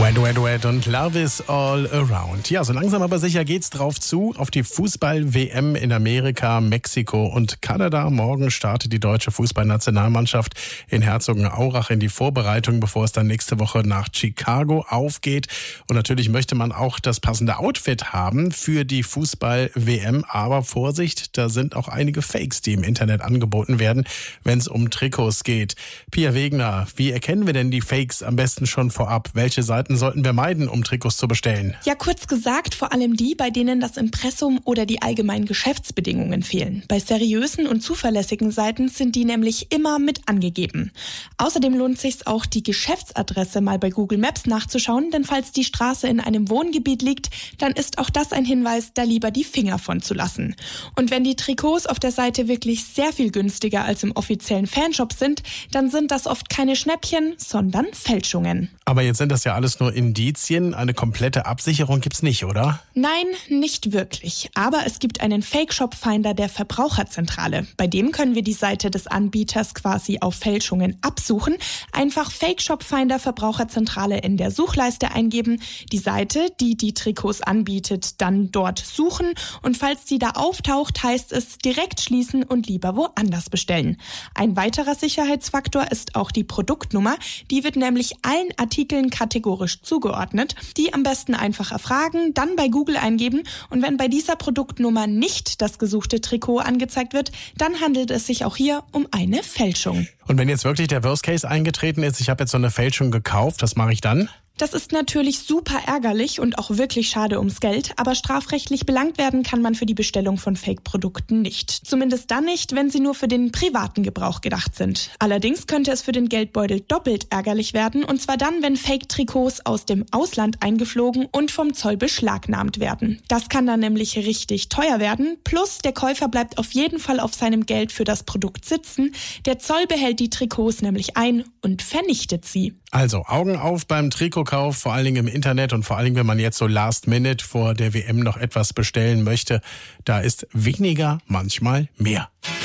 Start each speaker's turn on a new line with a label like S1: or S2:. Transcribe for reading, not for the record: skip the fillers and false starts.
S1: Wet und Love is all around. Ja, so langsam aber sicher geht's drauf zu, auf die Fußball-WM in Amerika, Mexiko und Kanada. Morgen startet die deutsche Fußballnationalmannschaft in Herzogenaurach in die Vorbereitung, bevor es dann nächste Woche nach Chicago aufgeht. Und natürlich möchte man auch das passende Outfit haben für die Fußball-WM. Aber Vorsicht, da sind auch einige Fakes, die im Internet angeboten werden, wenn es um Trikots geht. Pia Wegner, wie erkennen wir denn die Fakes am besten schon vorab? Welche Seiten sollten wir meiden, um Trikots zu bestellen?
S2: Ja, kurz gesagt, vor allem die, bei denen das Impressum oder die allgemeinen Geschäftsbedingungen fehlen. Bei seriösen und zuverlässigen Seiten sind die nämlich immer mit angegeben. Außerdem lohnt es sich auch, die Geschäftsadresse mal bei Google Maps nachzuschauen, denn falls die Straße in einem Wohngebiet liegt, dann ist auch das ein Hinweis, da lieber die Finger von zu lassen. Und wenn die Trikots auf der Seite wirklich sehr viel günstiger als im offiziellen Fanshop sind, dann sind das oft keine Schnäppchen, sondern Fälschungen.
S1: Aber jetzt sind das ja alles nur Indizien. Eine komplette Absicherung gibt's nicht, oder?
S2: Nein, nicht wirklich. Aber es gibt einen Fake-Shop-Finder der Verbraucherzentrale. Bei dem können wir die Seite des Anbieters quasi auf Fälschungen absuchen. Einfach Fake-Shop-Finder Verbraucherzentrale in der Suchleiste eingeben, die Seite, die die Trikots anbietet, dann dort suchen. Und falls die da auftaucht, heißt es direkt schließen und lieber woanders bestellen. Ein weiterer Sicherheitsfaktor ist auch die Produktnummer. Die wird nämlich allen Artikeln kategorisch zugeordnet. Die am besten einfach erfragen, dann bei Google eingeben und wenn bei dieser Produktnummer nicht das gesuchte Trikot angezeigt wird, dann handelt es sich auch hier um eine Fälschung.
S1: Und wenn jetzt wirklich der Worst Case eingetreten ist, ich habe jetzt so eine Fälschung gekauft, was mache ich dann?
S2: Das ist natürlich super ärgerlich und auch wirklich schade ums Geld, aber strafrechtlich belangt werden kann man für die Bestellung von Fake-Produkten nicht. Zumindest dann nicht, wenn sie nur für den privaten Gebrauch gedacht sind. Allerdings könnte es für den Geldbeutel doppelt ärgerlich werden, und zwar dann, wenn Fake-Trikots aus dem Ausland eingeflogen und vom Zoll beschlagnahmt werden. Das kann dann nämlich richtig teuer werden, plus der Käufer bleibt auf jeden Fall auf seinem Geld für das Produkt sitzen. Der Zoll behält die Trikots nämlich ein und vernichtet sie.
S1: Also Augen auf beim Trikotkauf, vor allen Dingen im Internet und vor allen Dingen, wenn man jetzt so Last Minute vor der WM noch etwas bestellen möchte, da ist weniger manchmal mehr.